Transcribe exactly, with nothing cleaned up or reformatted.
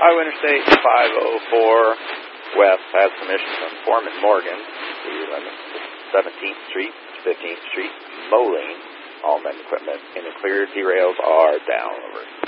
Iowa Interstate five oh four West has permission from Foreman Morgan to limit seventeenth Street, fifteenth Street, Moline. All men equipment in the clear. Derails are down. Over.